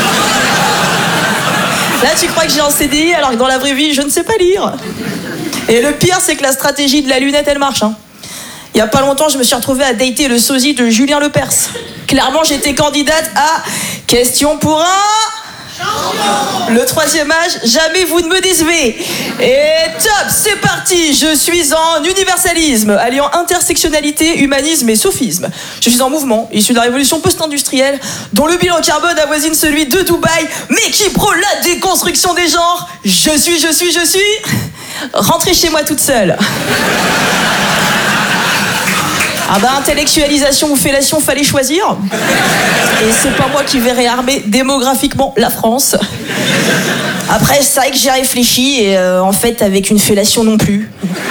Là, tu crois que j'ai un C D I alors que dans la vraie vie, je ne sais pas lire. Et le pire, c'est que la stratégie de la lunette, elle marche. Hein. Il y a pas longtemps, je me suis retrouvée à dater le sosie de Julien Lepers. Clairement, j'étais candidate à Question pour un... champion. Le troisième âge, jamais vous ne me décevez. Et top, c'est parti. Je suis en universalisme, alliant intersectionnalité, humanisme et sophisme. Je suis en mouvement, issu de la révolution post-industrielle, dont le bilan carbone avoisine celui de Dubaï, mais qui prône la déconstruction des genres. Je suis, je suis, je suis... Rentrez chez moi toute seule. Ah bah, intellectualisation ou fellation, fallait choisir. Et c'est pas moi qui vais réarmer démographiquement la France. Après, c'est vrai que j'ai réfléchi et euh, en fait, avec une fellation non plus.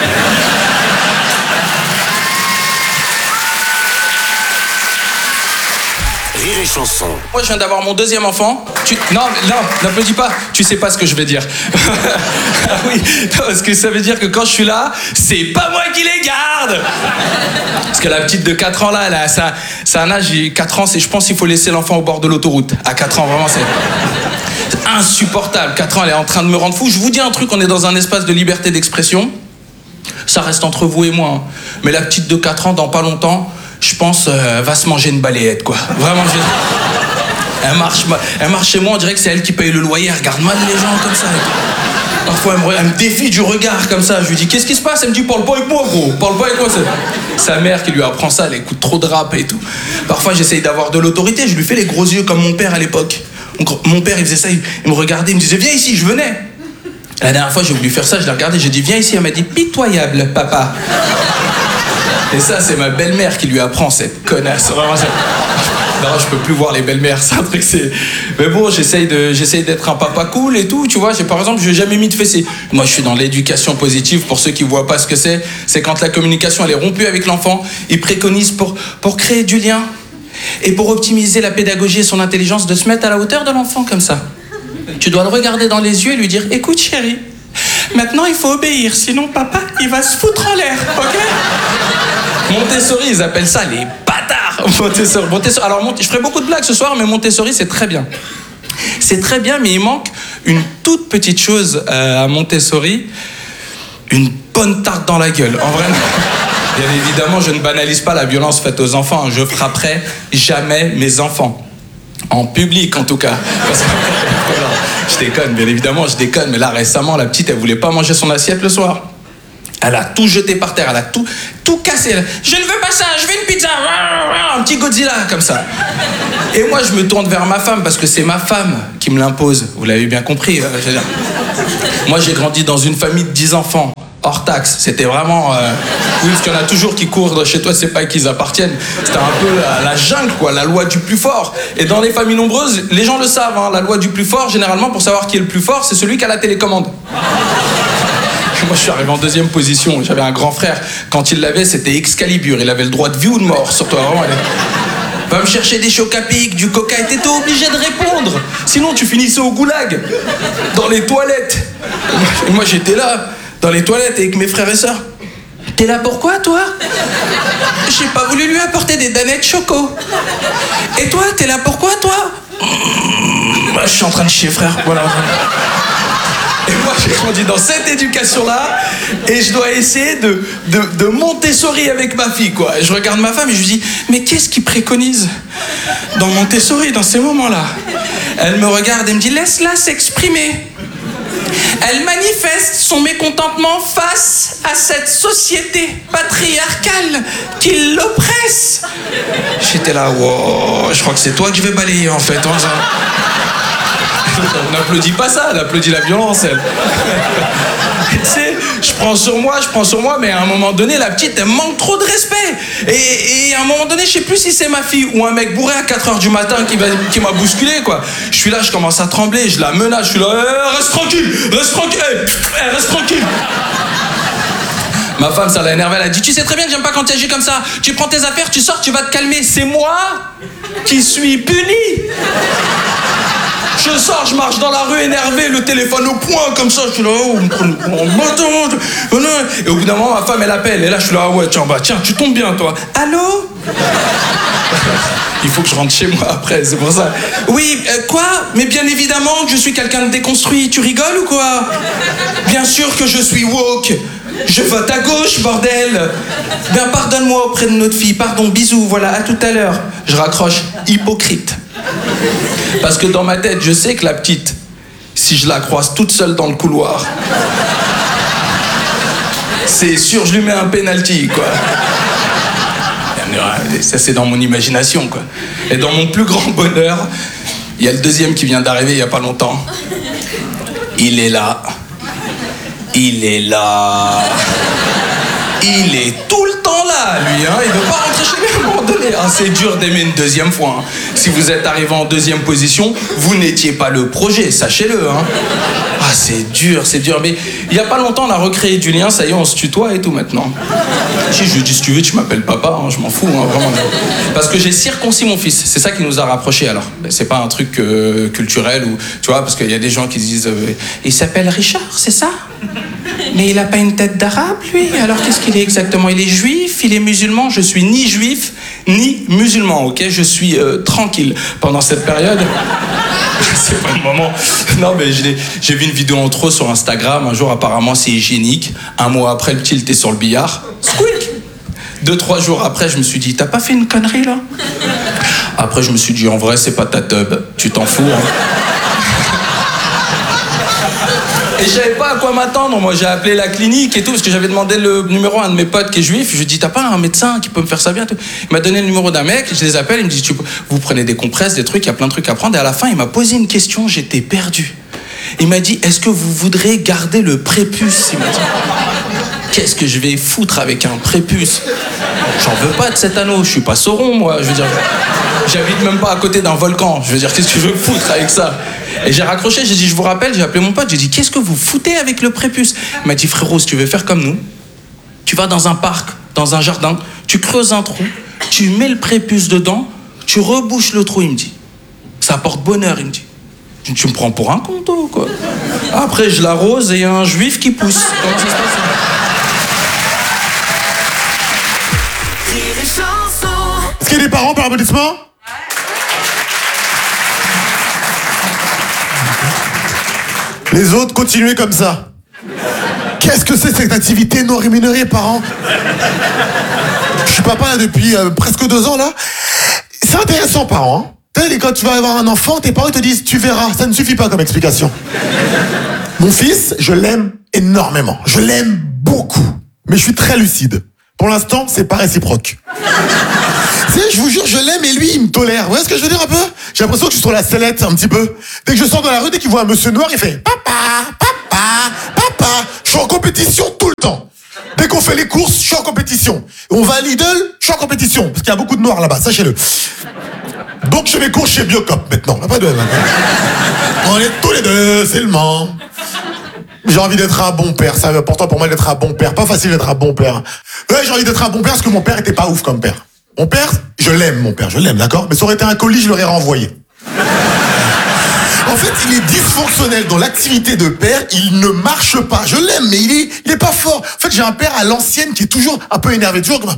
Rire et chanson. Moi, je viens d'avoir mon deuxième enfant. Tu... Non, non, n'applaudis pas. Tu sais pas ce que je vais dire. Ah oui, non, parce que ça veut dire que quand je suis là, c'est pas moi qui les garde. Parce que la petite de quatre ans, là, elle a, ça, ça a un âge, quatre ans, c'est, je pense qu'il faut laisser l'enfant au bord de l'autoroute. À quatre ans, vraiment, c'est insupportable. quatre ans, elle est en train de me rendre fou. Je vous dis un truc, on est dans un espace de liberté d'expression. Ça reste entre vous et moi. Hein. Mais la petite de quatre ans, dans pas longtemps, je pense, euh, va se manger une balayette, quoi. Vraiment, je... elle, marche, elle marche chez moi, on dirait que c'est elle qui paye le loyer. Elle regarde mal les gens comme ça. Parfois, elle me, elle me défie du regard comme ça. Je lui dis, qu'est-ce qui se passe? Elle me dit, parle pas avec moi, gros. Parle pas avec moi. C'est sa mère qui lui apprend ça, elle écoute trop de rap et tout. Parfois, j'essaye d'avoir de l'autorité. Je lui fais les gros yeux comme mon père à l'époque. Mon père, il faisait ça, il, il me regardait, il me disait, viens ici, je venais. La dernière fois, j'ai voulu faire ça, je l'ai regardé, j'ai dit, viens ici. Elle m'a dit, pitoyable, papa. Et ça, c'est ma belle-mère qui lui apprend cette connasse. Vraiment, c'est... Non, je peux plus voir les belles-mères, c'est un truc, c'est... Mais bon, j'essaye de, j'essaye d'être un papa cool et tout, tu vois. J'ai, par exemple, je n'ai jamais mis de fessée. Moi, je suis dans l'éducation positive, pour ceux qui ne voient pas ce que c'est. C'est quand la communication, elle est rompue avec l'enfant, il préconise pour, pour créer du lien et pour optimiser la pédagogie et son intelligence, de se mettre à la hauteur de l'enfant comme ça. Tu dois le regarder dans les yeux et lui dire, écoute, chérie, maintenant, il faut obéir, sinon papa, il va se foutre en l'air, ok? Montessori, ils appellent ça les bâtards. Montessori. Montessori. Alors, Mont... je ferai beaucoup de blagues ce soir, mais Montessori, c'est très bien. C'est très bien, mais il manque une toute petite chose euh, à Montessori. Une bonne tarte dans la gueule. En vrai, bien évidemment, je ne banalise pas la violence faite aux enfants. Je frapperai jamais mes enfants. En public, en tout cas. Parce que... Je déconne, bien évidemment, je déconne. Mais là, récemment, la petite, elle voulait pas manger son assiette le soir. Elle a tout jeté par terre, elle a tout, tout cassé. Je ne veux pas ça, je veux une pizza. Un petit Godzilla, comme ça. Et moi, je me tourne vers ma femme, parce que c'est ma femme qui me l'impose. Vous l'avez bien compris. Euh, je veux dire. Moi, j'ai grandi dans une famille de dix enfants, hors taxe. C'était vraiment... Euh... Oui, parce qu'il y en a toujours qui courent chez toi, c'est pas à qui ils appartiennent. C'était un peu la, la jungle, quoi, la loi du plus fort. Et dans les familles nombreuses, les gens le savent, hein, la loi du plus fort, généralement, pour savoir qui est le plus fort, c'est celui qui a la télécommande. Moi, je suis arrivé en deuxième position. J'avais un grand frère. Quand il l'avait, c'était Excalibur. Il avait le droit de vie ou de mort sur toi. Vraiment, elle... Va me chercher des chocs à pic, du coca. Et t'étais obligé de répondre. Sinon, tu finissais au goulag. Dans les toilettes. Et moi, j'étais là, dans les toilettes, avec mes frères et sœurs. T'es là pourquoi, toi? J'ai pas voulu lui apporter des danettes choco. Et toi, t'es là pourquoi, toi? Bah, je suis en train de chier, frère. Voilà. Et moi, j'ai grandi dans cette éducation-là, et je dois essayer de, de, de Montessori avec ma fille, quoi. Et je regarde ma femme et je lui dis, mais qu'est-ce qu'il préconise dans Montessori, dans ces moments-là? Elle me regarde et me dit, laisse-la s'exprimer. Elle manifeste son mécontentement face à cette société patriarcale qui l'oppresse. J'étais là, wow, je crois que c'est toi que je vais balayer, en fait. On n'applaudit pas ça, elle applaudit la violence, elle. Tu sais, je prends sur moi, je prends sur moi, mais à un moment donné, la petite, elle manque trop de respect. Et, et à un moment donné, je sais plus si c'est ma fille ou un mec bourré à quatre heures du matin qui, va, qui m'a bousculé, quoi. Je suis là, je commence à trembler, je la menace, je suis là, eh, reste tranquille, reste tranquille, eh, reste tranquille. Ma femme, ça l'a énervé, elle a dit, tu sais très bien que j'aime pas quand tu agis comme ça. Tu prends tes affaires, tu sors, tu vas te calmer. C'est moi qui suis puni. Je sors, je marche dans la rue énervé, le téléphone au poing, comme ça, je suis là, oh, on me prend en moto. Et au bout d'un moment, ma femme, elle appelle. Et là, je suis là, ah ouais, tiens, bah, tiens, tu tombes bien, toi. Allô? Il faut que je rentre chez moi après, c'est pour ça. Oui, euh, quoi? Mais bien évidemment que je suis quelqu'un de déconstruit. Tu rigoles ou quoi? Bien sûr que je suis woke. Je vote à gauche, bordel. Ben, pardonne-moi auprès de notre fille. Pardon, bisous, voilà, à tout à l'heure. Je raccroche, hypocrite. Parce que dans ma tête, je sais que la petite, si je la croise toute seule dans le couloir, c'est sûr, je lui mets un penalty, quoi. Ça, c'est dans mon imagination, quoi. Et dans mon plus grand bonheur, il y a le deuxième qui vient d'arriver il y a pas longtemps. Il est là. Il est là. Il est tout le temps là, lui, hein. Il veut pas rentrer chez lui à un moment donné. Ah, c'est dur d'aimer une deuxième fois, hein. Si vous êtes arrivé en deuxième position, vous n'étiez pas le projet, sachez-le, hein. Ah, c'est dur, c'est dur. Mais il y a pas longtemps, on a recréé du lien, ça y est, on se tutoie et tout maintenant. Si je lui dis, si tu veux, tu m'appelles papa, hein, je m'en fous, hein, vraiment. Parce que j'ai circoncis mon fils, c'est ça qui nous a rapprochés alors. C'est pas un truc euh, culturel ou, tu vois, parce qu'il y a des gens qui disent, euh, il s'appelle Richard, c'est ça? Mais il a pas une tête d'arabe, lui? Alors qu'est-ce qu'il est exactement? Il est juif, il est musulman? Je suis ni juif, ni musulman, ok? Je suis euh, tranquille pendant cette période. C'est pas le moment. Non, mais j'ai, j'ai vu une vidéo en trop sur Instagram. Un jour, apparemment, c'est hygiénique. Un mois après, le petit était sur le billard. Squeak! Deux, trois jours après, je me suis dit, t'as pas fait une connerie, là? Après, je me suis dit, en vrai, c'est pas ta teub. Tu t'en fous, hein? Et je savais pas à quoi m'attendre. Moi, j'ai appelé la clinique et tout, parce que j'avais demandé le numéro à un de mes potes qui est juif. Je lui ai dit, t'as pas un médecin qui peut me faire ça bien? Il m'a donné le numéro d'un mec, je les appelle, il me dit, tu, vous prenez des compresses, des trucs, il y a plein de trucs à prendre. Et à la fin, il m'a posé une question, j'étais perdu. Il m'a dit, est-ce que vous voudrez garder le prépuce? Il m'a dit, qu'est-ce que je vais foutre avec un prépuce? J'en veux pas de cet anneau, je suis pas Sauron, moi. Je veux dire, j'habite même pas à côté d'un volcan. Je veux dire, qu'est-ce que je veux foutre avec ça? Et j'ai raccroché, j'ai dit, je vous rappelle, j'ai appelé mon pote, j'ai dit, qu'est-ce que vous foutez avec le prépuce? Il m'a dit, frérot, si tu veux faire comme nous, tu vas dans un parc, dans un jardin, tu creuses un trou, tu mets le prépuce dedans, tu rebouches le trou, il me dit. Ça apporte bonheur, il me dit. Tu, tu me prends pour un con, toi, quoi. Après, je l'arrose et il y a un juif qui pousse. Comment ça se passe? Est-ce qu'il y a des parents par applaudissement? Les autres, continuez comme ça. Qu'est-ce que c'est cette activité non rémunérée, parents? Je suis papa là, depuis euh, presque deux ans, là. C'est intéressant, parents. Hein. Quand tu vas avoir un enfant, tes parents te disent, tu verras. Ça ne suffit pas comme explication. Mon fils, je l'aime énormément. Je l'aime beaucoup. Mais je suis très lucide. Pour l'instant, c'est pas réciproque. Tu sais, je vous jure, je l'aime et lui, il me tolère. Vous voyez ce que je veux dire un peu? J'ai l'impression que je suis sur la sellette un petit peu. Dès que je sors dans la rue, dès qu'il voit un monsieur noir, il fait papa, papa, papa. Je suis en compétition tout le temps. Dès qu'on fait les courses, je suis en compétition. On va à Lidl, je suis en compétition. Parce qu'il y a beaucoup de noirs là-bas, sachez-le. Donc je vais cours chez Biocop maintenant. Pas de On est tous les deux, c'est le Mans. J'ai envie d'être un bon père. C'est important pour moi d'être un bon père. Pas facile d'être un bon père. Ouais, j'ai envie d'être un bon père parce que mon père était pas ouf comme père. Mon père, je l'aime, mon père, je l'aime, d'accord? Mais ça aurait été un colis, je l'aurais renvoyé. En fait, il est dysfonctionnel dans l'activité de père, il ne marche pas. Je l'aime, mais il est, il est pas fort. En fait, j'ai un père à l'ancienne qui est toujours un peu énervé, toujours comme ça.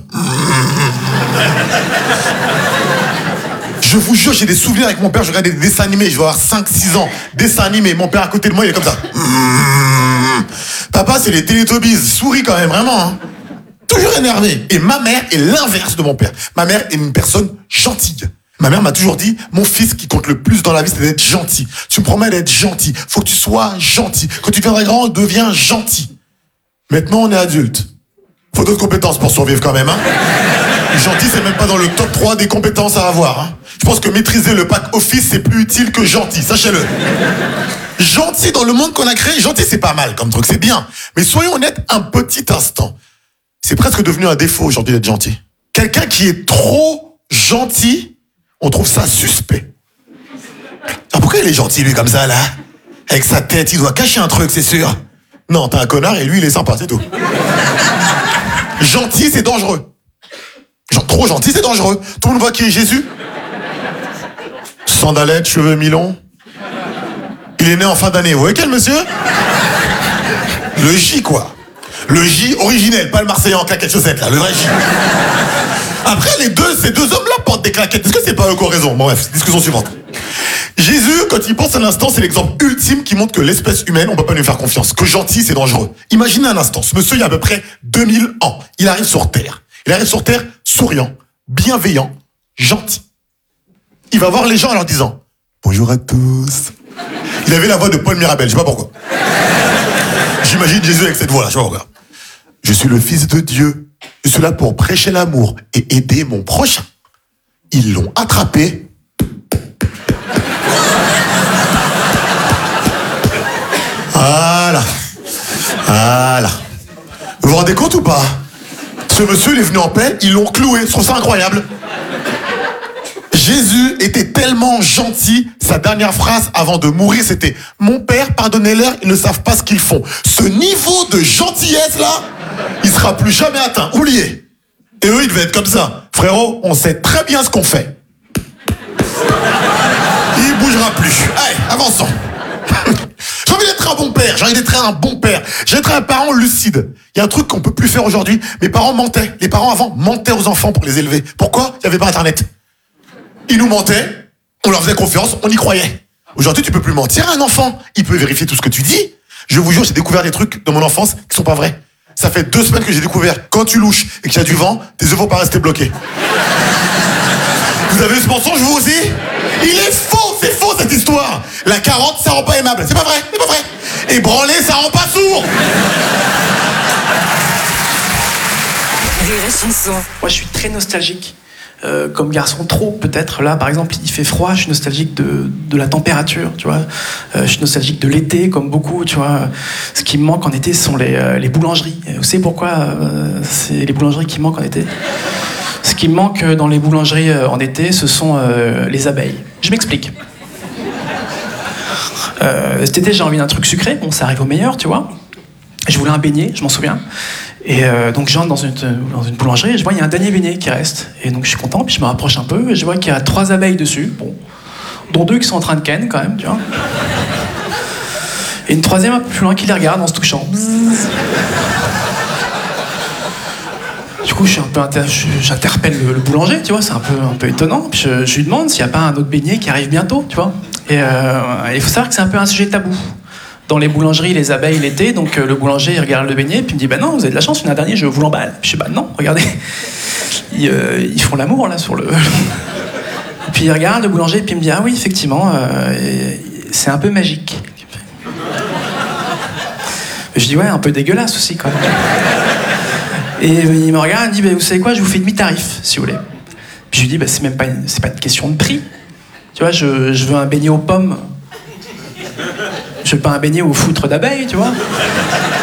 Je vous jure, j'ai des souvenirs avec mon père, je regardais des dessins animés, je vais avoir cinq six ans, dessins animés, mon père à côté de moi, il est comme ça. Papa, c'est les Télétobies, souris quand même, vraiment, hein. Toujours énervé. Et ma mère est l'inverse de mon père. Ma mère est une personne gentille. Ma mère m'a toujours dit, mon fils qui compte le plus dans la vie, c'est d'être gentil. Tu me promets d'être gentil. Faut que tu sois gentil. Quand tu deviendras grand, deviens gentil. Maintenant, on est adulte. Faut d'autres compétences pour survivre quand même, hein. Gentil, c'est même pas dans le top trois des compétences à avoir, hein. Je pense que maîtriser le pack Office, c'est plus utile que gentil, sachez-le. Gentil dans le monde qu'on a créé, gentil, c'est pas mal comme truc, c'est bien. Mais soyons honnêtes un petit instant. C'est presque devenu un défaut aujourd'hui d'être gentil. Quelqu'un qui est trop gentil, on trouve ça suspect. Alors pourquoi il est gentil, lui, comme ça, là? Avec sa tête, il doit cacher un truc, c'est sûr. Non, t'es un connard et lui, il est sympa, c'est tout. Gentil, c'est dangereux. Genre, trop gentil, c'est dangereux. Tout le monde voit qui est Jésus. Sandalettes, cheveux mi-longs. Il est né en fin d'année. Vous voyez quel monsieur? Le J, quoi. Le J originel, pas le Marseillais en claquettes chaussettes, là, le vrai J. Après, les deux, ces deux hommes-là portent des claquettes. Est-ce que c'est pas eux qui ont raison? Bon, bref, discussion suivante. Jésus, quand il pense à l'instant, c'est l'exemple ultime qui montre que l'espèce humaine, on peut pas lui faire confiance. Que gentil, c'est dangereux. Imaginez un instant, ce monsieur, il y a à peu près deux mille ans. Il arrive sur Terre. Il arrive sur Terre souriant, bienveillant, gentil. Il va voir les gens en leur disant « Bonjour à tous ». Il avait la voix de Paul Mirabel, je sais pas pourquoi. J'imagine Jésus avec cette voix-là, je sais pas pourquoi. Je suis le Fils de Dieu. Je suis là pour prêcher l'amour et aider mon prochain. Ils l'ont attrapé. Voilà. Voilà. Vous vous rendez compte ou pas? Ce monsieur, il est venu en paix, ils l'ont cloué. Je trouve ça incroyable. Jésus était tellement gentil, sa dernière phrase avant de mourir, c'était « Mon père, pardonnez-leur, ils ne savent pas ce qu'ils font. » Ce niveau de gentillesse, là, il sera plus jamais atteint. Oubliez. Et eux, ils devaient être comme ça. Frérot, on sait très bien ce qu'on fait. Il bougera plus. Allez, avançons. J'ai envie d'être un bon père, j'ai envie d'être un bon père, j'ai envie d'être un parent lucide. Il y a un truc qu'on peut plus faire aujourd'hui. Mes parents mentaient. Les parents avant mentaient aux enfants pour les élever. Pourquoi? Il n'y avait pas Internet. Ils nous mentaient, on leur faisait confiance, on y croyait. Aujourd'hui, tu peux plus mentir à un enfant. Il peut vérifier tout ce que tu dis. Je vous jure, j'ai découvert des trucs de mon enfance qui sont pas vrais. Ça fait deux semaines que j'ai découvert. Quand tu louches et qu'il y a du vent, tes œufs vont pas rester bloqués. Vous avez vu ce mensonge, vous aussi? Il est faux, c'est faux cette histoire. La carotte, ça rend pas aimable. C'est pas vrai, c'est pas vrai. Et branler, ça rend pas sourd. Rire et chanson. Moi, je suis très nostalgique. Euh, comme garçon, trop peut-être. Là, par exemple, il fait froid, je suis nostalgique de, de la température, tu vois. Euh, je suis nostalgique de l'été, comme beaucoup, tu vois. Ce qui me manque en été, ce sont les, euh, les boulangeries. Vous savez pourquoi euh, c'est les boulangeries qui me manquent en été? Ce qui me manque dans les boulangeries euh, en été, ce sont euh, les abeilles. Je m'explique. Euh, cet été, j'ai envie d'un truc sucré. Bon, ça arrive au meilleur, tu vois. Je voulais un beignet, je m'en souviens. Et euh, donc j'entre dans une, dans une boulangerie et je vois il y a un dernier beignet qui reste. Et donc je suis content, puis je me rapproche un peu et je vois qu'il y a trois abeilles dessus, bon, dont deux qui sont en train de ken quand même, tu vois. Et une troisième un peu plus loin qui les regarde en se touchant. Bzzz. Du coup, je suis un peu inter... j'interpelle le, le boulanger, tu vois, c'est un peu, un peu étonnant. Puis je, je lui demande s'il n'y a pas un autre beignet qui arrive bientôt, tu vois. Et euh, il faut savoir que c'est un peu un sujet tabou. Dans les boulangeries, les abeilles l'été, donc euh, le boulanger il regarde le beignet, puis il me dit bah non, vous avez de la chance, il y en a un dernier, je vous l'emballe. Puis je dis bah non, regardez, ils, euh, ils font l'amour là sur le. Et puis il regarde le boulanger, puis il me dit ah oui, effectivement, euh, c'est un peu magique. Et je dis ouais, un peu dégueulasse aussi quand même. Et il me regarde, il me dit bah, vous savez quoi, je vous fais demi-tarif si vous voulez. Puis je lui dis bah c'est même pas une, c'est pas une question de prix. Tu vois, je, je veux un beignet aux pommes. Je veux pas un beignet aux foutres d'abeilles, tu vois.